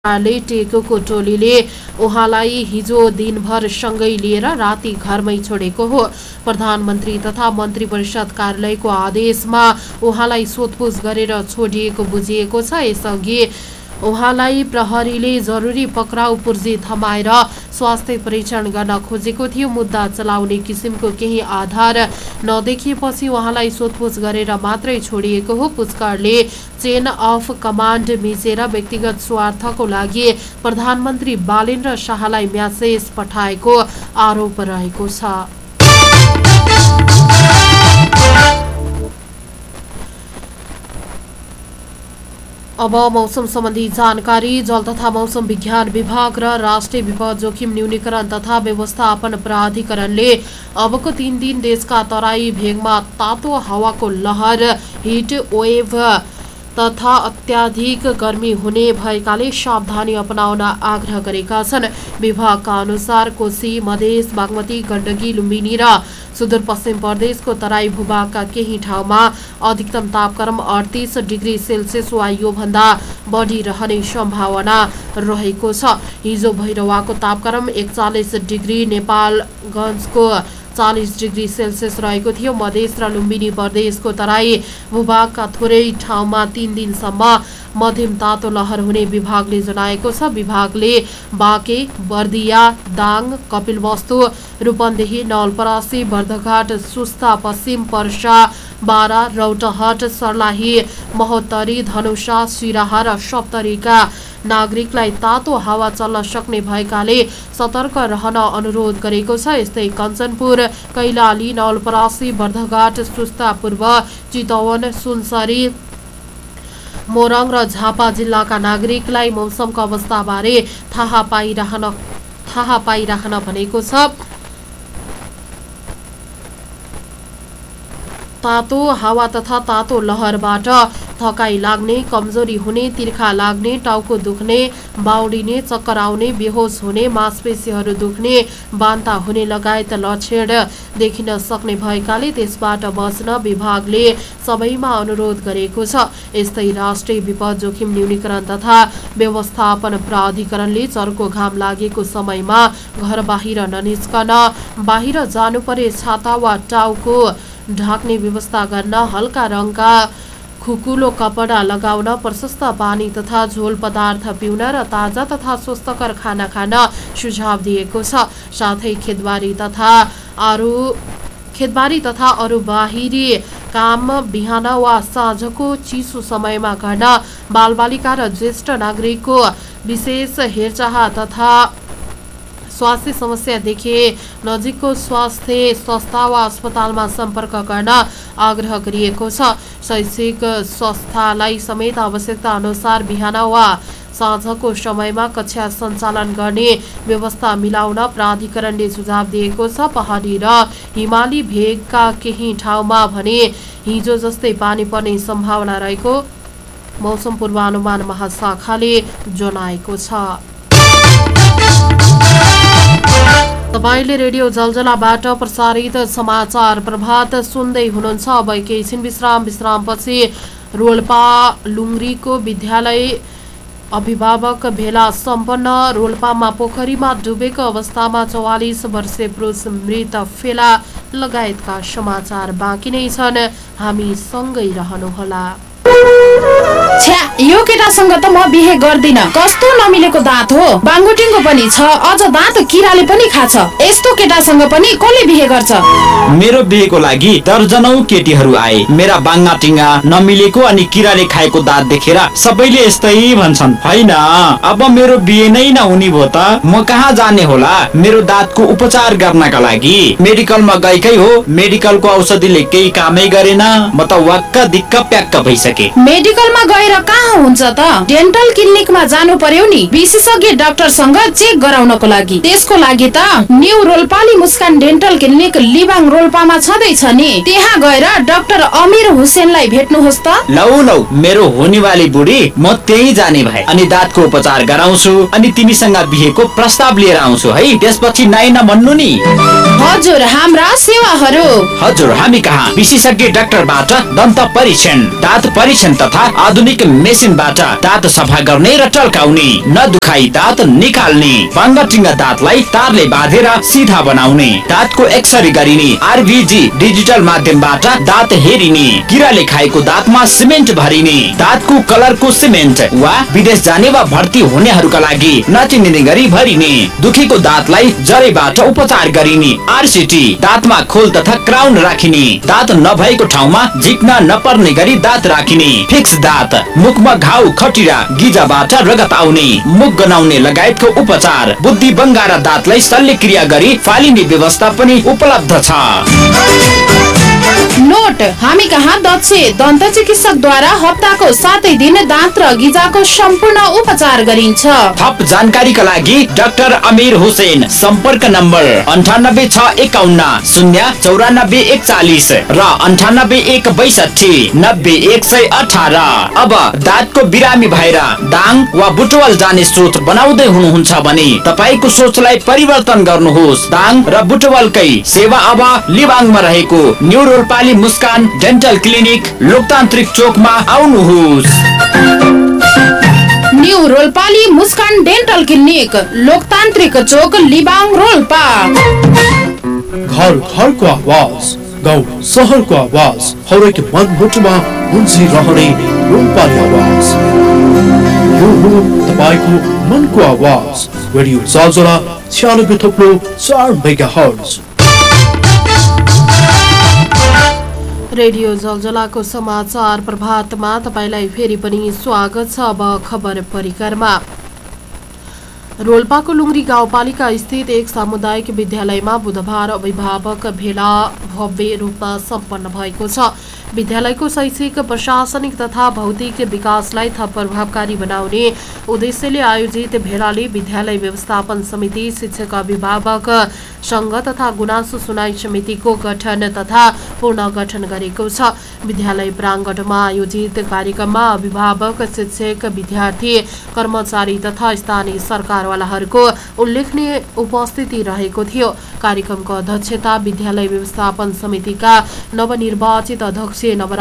टेकोको टोलीले उहाँलाई हिजो दिनभर सँगै लिएर राति घरमै छोडेको हो। प्रधानमन्त्री तथा मन्त्री परिषद कार्यालयको आदेशमा उहाँलाई सोधपुछ गरेर छोडिएको बुझिएको छ। यसअघि उहाँलाई प्रहरीले जरुरी पक्राउ पुर्जी थमाएर स्वास्थ्य परीक्षण गर्न खोजेको थियो। मुद्दा चलाउने किसिमको केही आधार नदेखिएपछि उहाँलाई सोधपुछ गरेर मात्रै छोडिएको हो। पुचकारले चेन अफ कमान्ड मिचेर व्यक्तिगत स्वार्थको लागि प्रधानमन्त्री बालेन्द्र शाहलाई म्यासेज पठाएको आरोप रहेको छ। अब मौसम सम्बन्धी जानकारी। जल तथा मौसम विज्ञान विभाग र राष्ट्रिय विपद जोखिम न्यूनीकरण तथा व्यवस्थापन प्राधिकरणले अबको 3 दिन देशका तराई भेगमा तातो हावाको लहर, हिट वेभ तथा अत्याधिक गर्मी हुने भएकाले सावधानी अपनाउन आग्रह गरेका छन्। विभागका अनुसार कोशी, मधेस, बागमती, गण्डकी, लुम्बिनी र सुदूरपश्चिम प्रदेशको तराई भूभागका केही ठाउँमा अधिकतम तापक्रम 38 डिग्री सेल्सियस वा योभन्दा बढी रहने सम्भावना रहेको छ। हिजो भैरवाको तापक्रम 41 डिग्री, नेपालगञ्जको 40 डिग्री सेल्सियस रहेको थियो। मधेस र लुम्बिनी प्रदेशको तराई भूभागका थोरै ठाउँमा 3 दिनसम्म मध्यम तातो लहर हुने विभागले जनाएको छ। विभागले बाँके, बर्दिया, दाङ, कपिलवस्तु, रूपन्देही, नवलपरासी, बर्धघाट, सुस्ता, पश्चिम पर्सा, बारा, रौतहट, सर्लाही, महोत्तरी, धनुषा, सिराहा र सप्तरीका नागरिकलाई तातो हावा चल्न सक्ने भएकाले सतर्क रहन अनुरोध गरेको छ। यस्तै कञ्चनपुर, कैलाली, नवलपरासी, बर्धघाट, सुस्ता पूर्व, चितवन, सुनसरी, मोरङ र झापा जिल्लाका नागरिकलाई मौसमको अवस्थाबारे थाहा पाइराखन भनेको छ। तातो हावा तथा तातो लहरबाट थकाइ लाग्ने, कमजोरी हुने, तिर्खा लाग्ने, टाउको दुख्ने, बाउडिने, चक्कर आउने, बेहोस हुने, मांसपेशीहरू दुख्ने, बान्ता हुने लगायत लक्षण देखिन सक्ने भएकाले त्यसबाट बच्न विभागले सबैमा अनुरोध गरेको छ। यस्तै राष्ट्रिय विपद जोखिम न्यूनीकरण तथा व्यवस्थापन प्राधिकरणले चर्को घाम लागेको समयमा घर बाहिर ननिस्कन, बाहिर जानु परे छाता वा टाउको ढाक्ने व्यवस्था गर्न, हल्का रङका खुकुलो कपडा लगाउन, प्रशस्त पानी तथा झोल पदार्थ पिउन र ताजा तथा स्वस्थकर खाना खान सुझाव दिएको छ। साथै खेतबारी तथा अरू बाहिरी काम बिहान वा साँझको चिसो समयमा गर्न, बालबालिका र ज्येष्ठ नागरिकको विशेष हेरचाह तथा स्वास्थ्य समस्या देखे नजिकको स्वास्थ्य संस्था वा अस्पतालमा सम्पर्क गर्न आग्रह गरिएको छ। शैक्षिक संस्थालाई समेत आवश्यकता अनुसार बिहान वा साँझको समयमा कक्षा सञ्चालन गर्ने व्यवस्था मिलाउन प्राधिकरणले सुझाव दिएको छ। पहाडी र हिमाली भेगका केही ठाउँमा भने हिजो जस्तै पानी पर्ने सम्भावना रहेको मौसम पूर्वानुमान महाशाखाले जनाएको छ। तपाईले रेडियो जलजलाबाट प्रसारित समाचार प्रभात सुन्दै हुनुहुन्छ। अब एकैछिन विश्रामपछि रोल्पा लुङ्ग्रीको विद्यालय अभिभावक भेला सम्पन्न। रोल्पामा पोखरीमा डुबेको अवस्थामा 44 वर्षीय पुरुष मृत फेला लगायतका समाचार बाँकी नै छन्। हामी सँगै रहनुहोला। छ्या, यो केटासँग त म बिहे गर्दिन। कस्तो नमिलेको दाँत हो, बाङ्गुटिङ्गो पनि छ, अझ दाँत किराले पनि खाछ। यस्तो केटासँग पनि कसले बिहे गर्छ? मेरो बिहेको लागि दर्जनौ केटीहरू आए। मेरा बाङ्गा टिङ्गा नमिलेको अनि किराले खाएको दाँत देखेर सबैले यस्तै भन्छन्। हैन, अब मेरो बिहे नै नहुने भो त म कहाँ जाने होला मेरो दाँतको उपचार गर्नका लागि? मेडिकलमा गएकै हो, मेडिकलको औषधिले केही कामै गरेन। म त वाक्क दिक्क प्याक्क भइसके। मेडिकलमा गएर कहाँ हुन्छ त? डेन्टल क्लिनिकमा जानु पर्यो नि, विशेषज्ञ डाक्टरसँग चेक गराउनको लागि। त्यसको लागि त न्यू रोल्पाली मुस्कान डेन्टल क्लिनिक लिबाङ रोल्पामा छँदैछ नि। त्यहाँ गएर डाक्टर अमीर हुसेनलाई भेट्नुहोस् त। लौ मेरो हुनेवाली बुढी म त्यही जाने भए अनि दाँतको उपचार गराउँछु अनि तिमीसँग बिहेको प्रस्ताव लिएर आउँछु है। त्यसपछि नाइ नभन्नु नि। हजुर, हाम्रा सेवाहरू। हजुर, हामी कहाँ विशेषज्ञ डाक्टरबाट दन्त परीक्षण, दाँत परीक्षण तथा तथा आधुनिक मेसिनबाट दाँत सफा गर्ने र टल्काउने, नदुखाई दाँत निकाल्ने, बाङ्गाटिङ्गा दाँतलाई तारले बाँधेर सिधा बनाउने, दाँतको एक्सरे गरिने, आरभिजी डिजिटल माध्यमबाट दाँत हेरिने, किराले खाएको दाँतमा सिमेन्ट भरिने, दाँतको कलरको सिमेन्ट वा विदेश जाने वा भर्ती हुनेहरूका लागि नचिनिने गरी भरिने, दुखेको दाँतलाई जरैबाट उपचार गरिने, आरसिटी दाँतमा खोल तथा क्राउन राखिने, दाँत नभएको ठाउँमा झिक्न नपर्ने गरी दाँत राखिने, फिक्स दाँत, मुखमा घाउ खटिरा गिजाबाट रगत आउने, मुख गनाउने लगायतको उपचार, बुद्धि बङ्गारा दाँतलाई शल्यक्रिया गरी फालिने व्यवस्था पनि उपलब्ध छ। नोट, हामी कहाँ दक्ष दन्त चिकित्सकद्वारा हप्ताको 7 दिन दाँत र गिजाको सम्पूर्ण उपचार गरिन्छ। थप जानकारीका लागि डाक्टर अमीर हुसैन, सम्पर्क नम्बर 9861 09441 र 9816 90118। अब दाँतको बिरामी भएर दाङ वा बुटवल जाने सोच बनाउँदै हुनुहुन्छ भने तपाईको सोचलाई परिवर्तन गर्नुहोस्। दाङ र बुटवलकै सेवा अब लिबाङमा रहेको न्यू रोल्पाली मुस्कान डेन्टल क्लिनिक लोकतान्त्रिक चोकमा आउनुहोस्। न्यू रोल्पाली मुस्कान डेन्टल क्लिनिक लोकतान्त्रिक चोक लिबाङ रोल्पा। घर घरको आवाज, गाउँ सहरको आवाज, हरेक मनमुटुमा गुन्जिरहने रोल्पाली आवाज। यो हो तपाईको मनको आवाज। रेडियो जलजला 96.4 मेगाहर्ज। रेडियो जलजलाको समाचार प्रभातमा तपाईलाई फेरि पनि स्वागत छ। अब खबर परिक्रमा। रोल्पाको लुङ्ग्री गाउँपालिका स्थित एक सामुदायिक विद्यालयमा बुधबार अभिभावक भेला भव्य रूपमा सम्पन्न भएको छ। विद्यालयको शैक्षिक, प्रशासनिक तथा भौतिक विकासलाई थप प्रभावकारी बनाउने उद्देश्यले आयोजित भेलाले विद्यालय व्यवस्थापन समिति, शिक्षक अभिभावक संघ तथा गुनासो सुनाई समितिको गठन तथा पुनर्गठन गरेको छ। विद्यालय प्राङ्गणमा आयोजित कार्यक्रममा अभिभावक, शिक्षक, विद्यार्थी, कर्मचारी तथा स्थानीय सरकारवालाहरूको उल्लेखनीय उपस्थिति रहेको थियो। कार्यक्रमको अध्यक्षता विद्यालय व्यवस्थापन समितिका नवनिर्वाचित अध्यक्ष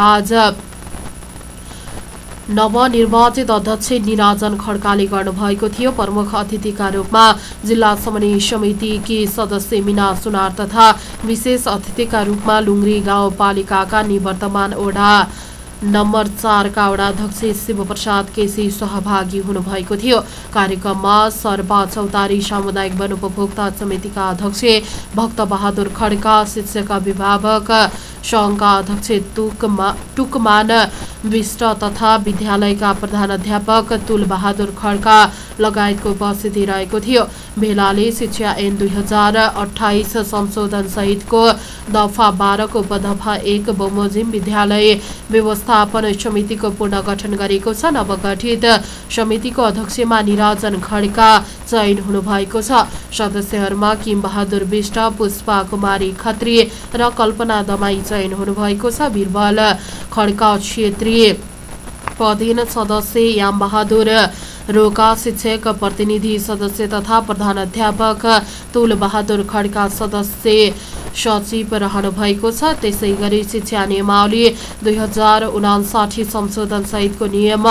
नवनिर्वाचित अध्यक्ष निराजन खड्काले गर्नुभएको थियो। प्रमुख अतिथिका रूपमा जिल्ला समन्वय समितिकी सदस्य मीना सुनार तथा विशेष अतिथिका रूपमा लुङ्ग्री गाउँपालिकाका निवर्तमान वडा नम्बर 4 का वडाध्यक्ष शिवप्रसाद केसी सहभागी हुनुभएको थियो। कार्यक्रममा सर्पा चौतारी सामुदायिक वन उपभोक्ता समितिका अध्यक्ष भक्त बहादुर खड्का, शिक्षक अभिभावक संघका अध्यक्ष टुकमान विष्ट तथा विद्यालयका प्रधानाध्यापक तुल बहादुर खड्का लगायतको उपस्थिति रहेको थियो। भेलाले शिक्षा ऐन 2028 संशोधन सहितको दफा 12 को उपदफा 1 बमोजिम विद्यालय व्यवस्थापन समितिको पुनर्गठन गरेको छ। नवगठित समितिको अध्यक्षमा निराजन खड्का चयन हुनुभएको छ। सदस्यहरूमा किम बहादुर विष्ट, पुष्पा कुमारी खत्री र कल्पना दमाई चयन हुनुभएको छ। बिरबल खड्का क्षेत्रीय पदेन सदस्य, याम बहादुर रोका शिक्षक प्रतिनिधि सदस्य तथा प्रधानाध्यापक तुल बहादुर खड्का सदस्य सचिव रहनु भएको छ। त्यसै गरी शिक्षा नियमावली 2059 संशोधन सहितको नियम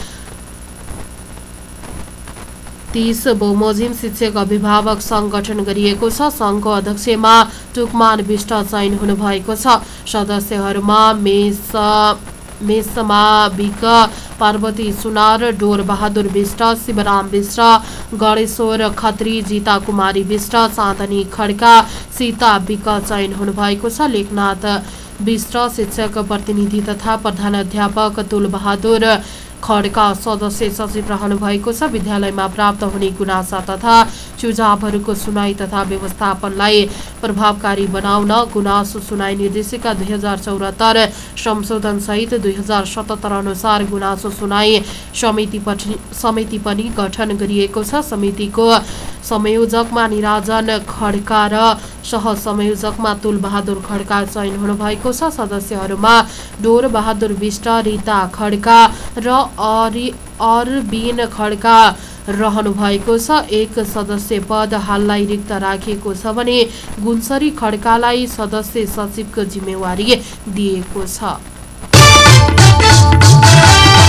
30 बमोजिम शिक्षक अभिभावक सङ्घ गठन गरिएको छ। सङ्घको अध्यक्षमा टुकमान विष्ट चयन हुनुभएको छ। सदस्यहरूमा मेसमा बिक, पार्वती सुनार, डोर बहादुर विष्ट, शिवराम विष्ट, गणेश्वर खत्री, जीता कुमारी विष्ट, चाँदनी खड्का, सीता बिक चयन हुनुभएको छ। लेखनाथ विष्ट शिक्षक प्रतिनिधि तथा प्रधानाध्यापक तुल बहादुर खड्का सदस्य सचिव रहनु भएको छ। विद्यालयमा प्राप्त हुने गुनासा तथा सुझावहरूको सुनाई तथा व्यवस्थापनलाई प्रभावकारी बनाउन गुनासो सुनाई निर्देशिका 2074 संशोधन सहित 2077 अनुसार गुनासो सुनाई समिति पनि गठन गरिएको छ। समितिको संयोजकमा निराजन खड्का र सहसंयोजकमा तुल बहादुर खड्का चयन हुनुभएको छ। सदस्यहरूमा डोर बहादुर विष्ट, रीता खड्का र अरबिन खड्का रहनु भएको छ। एक सदस्य पद हाललाई रिक्त राखिएको छ भने गुन्सरी खड्कालाई सदस्य सचिवको जिम्मेवारी दिएको छ।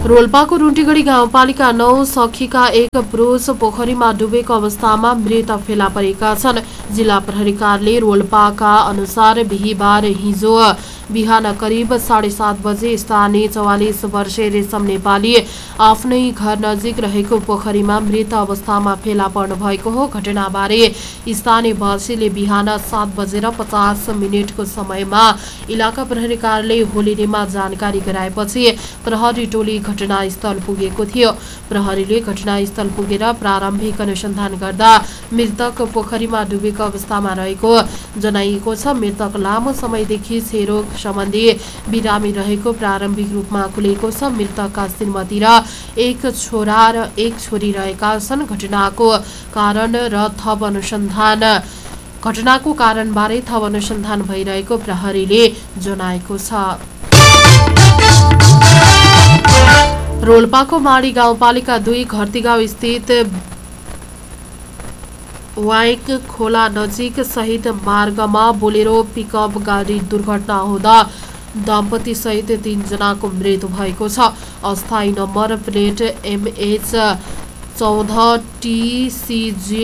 रोल्पाको रुन्टीगढी गाउँपालिका 9 सखीका एक पुरुष पोखरीमा डुबेको अवस्थामा मृत फेला परेका छन्। जिल्ला प्रहरी कार्यालय रोल्पाका अनुसार बिहीबार हिजो बिहान करिब 7:30 बजे स्थानीय 44 वर्षीय रेशम नेपाली आफ्नै घर नजिक रहेको पोखरीमा मृत अवस्थामा फेला पर्नु भएको हो। घटनाबारे स्थानीयवासीले बिहान 7:50 को समयमा इलाका प्रहरी कार्यालय होलिडेमा जानकारी गराएपछि प्रहरी टोली घटनास्थल पुगेको थियो। प्रहरीले घटनास्थल पुगेर प्रारम्भिक अनुसन्धान गर्दा मृतक पोखरीमा डुबेको अवस्थामा रहेको जनाइएको छ। मृतक लामो समयदेखि क्षयरोग सम्बन्धी बिरामी रहेको प्रारम्भिक रूपमा खुलेको छ। मृतकका श्रीमती र एक छोरा र एक छोरी रहेका छन्। घटनाको कारणबारे थप अनुसन्धान भइरहेको प्रहरीले जनाएको छ। रोल्पाको माडी गाउँपालिका 2 घरतीगाउँ स्थित वाइक खोला नजिक सहित मार्गमा बोलेरो पिकअप गाडी दुर्घटना हुँदा दम्पति सहित 3 जनाको मृत्यु भएको छ। अस्थायी नम्बर प्लेट MH 14 TCJ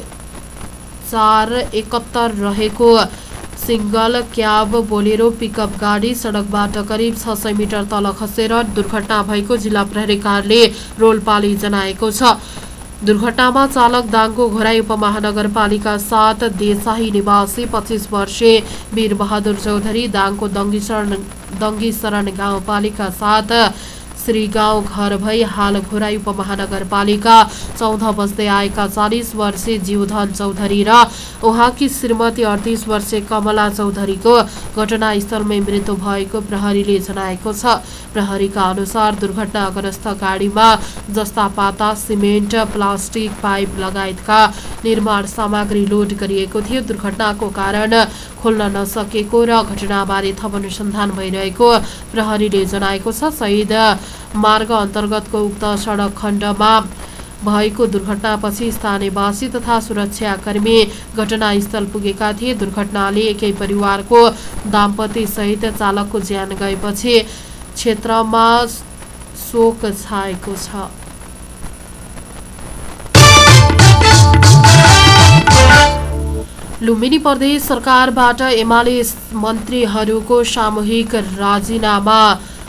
471 रहेको सिंगल क्याब बोलेरो पिकअप गाडी सडकबाट करिब 600 मिटर तल खसेर दुर्घटना भएको जिल्ला प्रहरी कार्यालय रोल्पाले जनाएको छ। दुर्घटनामा चालक दाङको घोराई उपमहानगरपालिका 7 देसाही निवासी 25 वर्षीय वीरबहादुर चौधरी, दाङको दङ्गीशरण गाउँपालिका 7 श्रीगाउँ घर भई हाल घोराई उपमहानगरपालिका 14 बस्दै आएका 40 वर्षीय जीवधन चौधरी र उहाँकी श्रीमती 38 वर्षीय कमला चौधरीको घटनास्थलमै मृत्यु भएको प्रहरीले जनाएको छ। प्रहरीका अनुसार दुर्घटनाग्रस्त गाडीमा जस्ता पाता, सिमेन्ट, प्लास्टिक पाइप लगायतका निर्माण सामग्री लोड गरिएको थियो। दुर्घटनाको कारण खोल्न नसकेको र घटनाबारे थप अनुसन्धान भइरहेको प्रहरीले जनाएको छ। शहीद मार्ग अन्तर्गतको उक्त सडक खण्डमा भएको दुर्घटनापछि स्थानीयवासी तथा सुरक्षाकर्मी घटनास्थल पुगेका थिए। दुर्घटनाले एकै परिवारको दाम्पत्य सहित चालकको ज्यान गएपछि क्षेत्रमा शोक छाएको छ। लुम्बिनी प्रदेश सरकारबाट एमाले मन्त्रीहरूको सामूहिक राजीनामा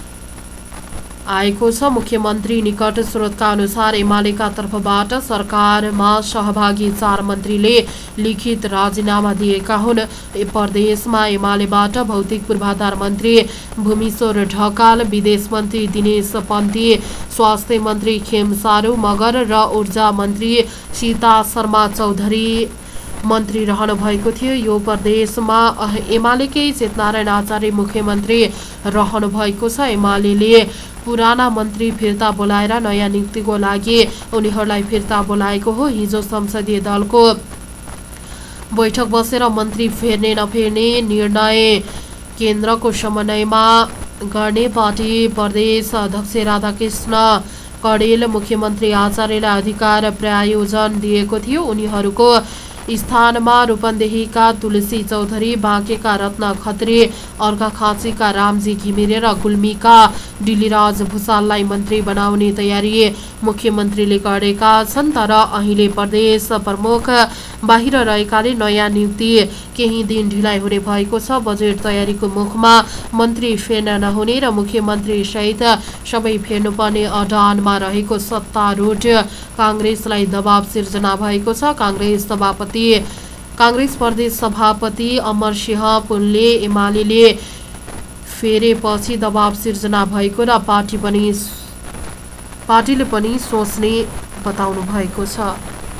आएको छ। मुख्यमन्त्री निकट स्रोतका अनुसार एमालेका तर्फबाट सरकारमा सहभागी 4 मन्त्रीले लिखित राजीनामा दिएका हुन्। प्रदेशमा एमालेबाट भौतिक पूर्वाधार मन्त्री भूमिश्वर ढकाल, विदेश मन्त्री दिनेश पन्ती, स्वास्थ्य मन्त्री खेम सारू मगर र ऊर्जा मन्त्री सीता शर्मा चौधरी मन्त्री रहनु भएको थियो। यो प्रदेशमा एमालेकै चेतनारायण आचार्य मुख्यमन्त्री रहनु भएको छ। एमालेले पुराना मन्त्री फिर्ता बोलाएर नयाँ नियुक्तिको लागि उनीहरूलाई फिर्ता बोलाएको हो। हिजो संसदीय दलको बैठक बसेर मन्त्री फेर्ने नफेर्ने निर्णय केन्द्रको समन्वयमा गर्ने पार्टी प्रदेश अध्यक्ष राधाकृष्ण कडेल मुख्यमन्त्री आचार्यलाई अधिकार प्रायोजन दिएको थियो। उनीहरूको स्थानमा रूपन्देहीका तुलसी चौधरी, बाँकेका रत्न खत्री, अर्घाखाँचीका रामजी घिमिरे र गुल्मीका डिलिराज भुसाललाई मन्त्री बनाउने तयारी मुख्यमन्त्रीले गरेका छन्। तर अहिले प्रदेश प्रमुख बाहिर रहेकाले नयाँ नियुक्ति केही दिन ढिलाइ हुने भएको छ। बजेट तयारीको मुखमा मन्त्री फेर्न नहुने र मुख्यमन्त्री सहित सबै फेर्नुपर्ने अडानमा रहेको सत्तारूढ काङ्ग्रेसलाई दबाव सिर्जना भएको छ। काङ्ग्रेस प्रदेश सभापति अमरसिंह पुनले एमाले फेरेपछि दबाव सिर्जना भएको र पार्टीले पनि सोच्ने बताउनु भएको छ।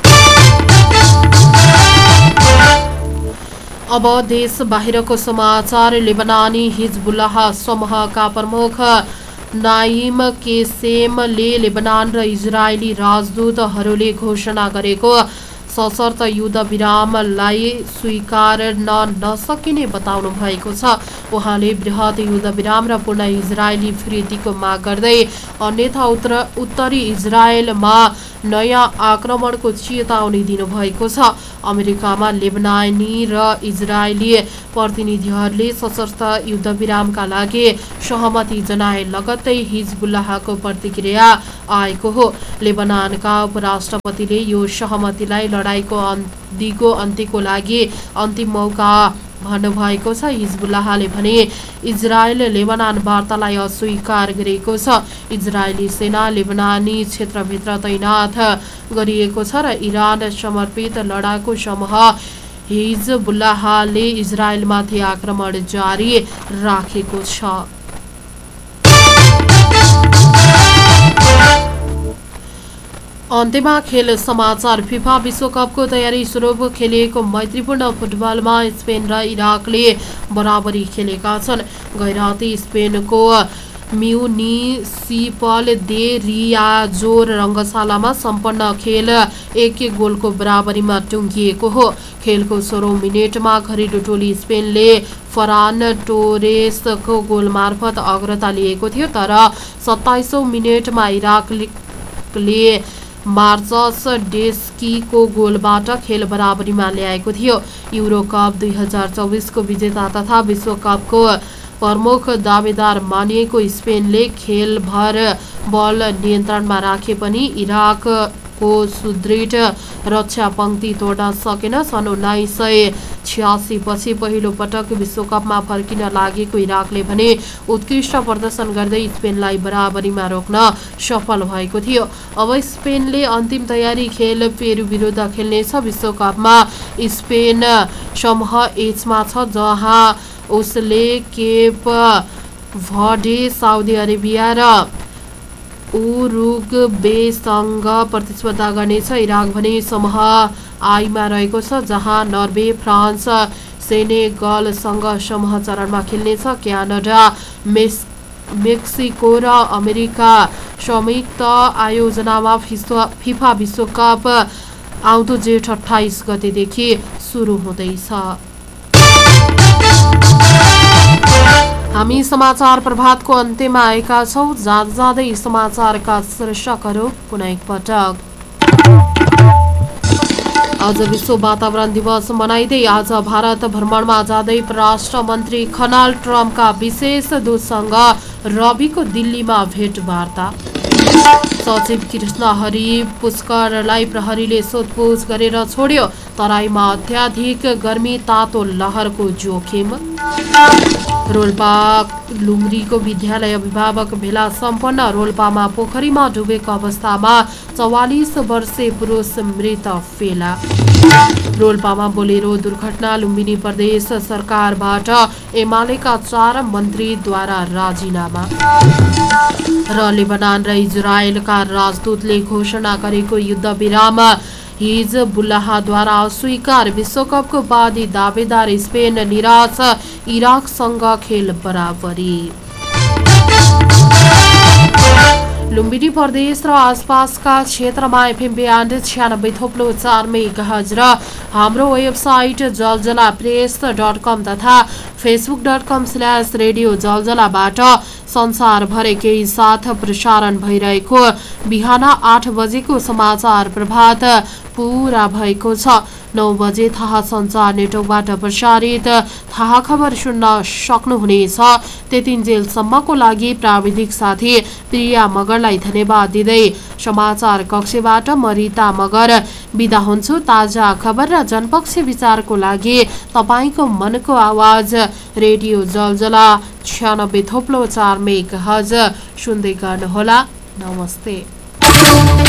अब देश बाहिरको समाचार। लेबनानी हिजबुल्लाह समूहका प्रमुख नाइम केसेमले लेबनान र इजरायली राजदूतहरूले घोषणा गरेको सशर्त युद्ध विरामलाई स्वीकार नसकिने बताउनु भएको छ। उहाँले बृहत युद्ध विराम र पूर्ण इजरायली फिर्तीको माग गर्दै अन्यथा उत्तरी इजरायलमा नयाँ आक्रमणको चेतावनी दिनुभएको छ। अमेरिकामा लेबनानी र इजरायली प्रतिनिधिहरूले सशस्त्र युद्ध विरामका लागि सहमति जनाए लगत्तै हिजबुल्लाहको प्रतिक्रिया आएको हो। लेबनानका उपराष्ट्रपतिले यो सहमतिलाई लडाईको दिगो अन्त्यको लागि अन्तिम मौका भन्नुभएको छ। हिजबुल्लाहले भने इजरायल लेबनान वार्तालाई अस्वीकार गरेको छ। इजरायली सेना लेबनानी क्षेत्रभित्र तैनात गरिएको छ र इरान समर्पित लडाकु समूह हिजबुल्लाहले इजरायलमाथि आक्रमण जारी राखेको छ। अन्त्यमा खेल समाचार। फिफा विश्वकपको तयारी स्वरूप खेलिएको मैत्रीपूर्ण फुटबलमा स्पेन र इराकले बराबरी खेलेका छन्। गैराती स्पेनको म्युनिसिपल दे रियाजोर रङ्गशालामा सम्पन्न खेल 1-1 गोलको बराबरीमा टुङ्गिएको हो। खेलको 16औं मिनेटमा घरेलु टोली स्पेनले फरान टोरेसको गोल मार्फत अग्रता लिएको थियो, तर 27औं मिनेटमा इराकले मार्चस डेस्कीको गोलबाट खेल बराबरीमा ल्याएको थियो। युरो कप 2024 को विजेता तथा विश्वकपको प्रमुख दावेदार मानिएको स्पेनले खेलभर बल नियन्त्रणमा राखे पनि इराकको सुदृढ रक्षा पंक्ति तोड्न सकेन। सन् 1986 पछि पहिलो पटक विश्वकपमा फर्किन लागेको इराकले भने उत्कृष्ट प्रदर्शन गर्दै स्पेनलाई बराबरीमा रोक्न सफल भएको थियो। अब स्पेनले अन्तिम तयारी खेल पेरु विरुद्ध खेल्नेछ। विश्वकपमा स्पेन समूह एचमा छ, जहाँ उसले केप भर्डे, साउदी अरेबिया र उरुग्वेसँग प्रतिस्पर्धा गर्नेछ। इराक भने समूह आईमा रहेको छ, जहाँ नर्वे, फ्रान्स, सेनेगलसँग समूह चरणमा खेल्नेछ। क्यानाडा, मेक्सिको र अमेरिका संयुक्त आयोजनामा फिफा विश्वकप आउँदो जेठ 28 गतेदेखि सुरु हुँदैछ। हामी समाचार प्रभातको अन्त्यमा आएका छौं। जाँदै समाचारका शीर्षकहरू पुनः एकपटक। आज विश्व वातावरण दिवस मनाइँदै आज भारत भ्रमणमा जाँदै परराष्ट्र मन्त्री खनाल ट्रम्पका विशेष दूतसँग रविको दिल्लीमा भेटवार्ता। सचिव कृष्ण हरि पुष्करलाई प्रहरीले सोधपुछ गरेर छोड्यो। तराईमा अत्याधिक गर्मी, तातो लहरको जोखिम। रोल्पा लुम्रीको विद्यालय अभिभावक भेला सम्पन्न। रोल्पामा पोखरीमा डुबेको अवस्थामा 44 वर्षीय पुरुष मृत फेला। रोल्पामा बोलेरो दुर्घटना। लुम्बिनी प्रदेश सरकारबाट एमालेका 4 मन्त्रीद्वारा राजीनामा। र लेबनान र इजरायलका राजदूतले घोषणा गरेको युद्ध विराम हिजबुल्लाहद्वारा अस्वीकार। विश्वकपको बादी दावेदार स्पेन निराश। इराकसँग खेल बराबरी। लुम्बिनी प्रदेश र आसपासका क्षेत्रमा एफएम ब्यान्ड 96.4 मेगाहर्ज र हाम्रो वेबसाइट जलजलाप्रेस.com तथा facebook.com/रेडियो जलजलाबाट संसारभरकै साथ प्रसारण भइरहेको बिहान 8 बजेको समाचार प्रभात पूरा भएको छ। 9 बजे थाहा संचार नेटवर्कबाट प्रसारित थाहा खबर सुन्न सक्नुहुनेछ। त्यतिन्जेलसम्मको लागि प्राविधिक साथी प्रिया मगरलाई धन्यवाद दिँदै समाचार कक्षबाट म रिता मगर बिदा हुन्छु। ताजा खबर र जनपक्षी विचारको लागि तपाईको मनको आवाज रेडियो जलजला 96.4 मेगाहर्ज सुन्दै गर्नुहोला। नमस्ते।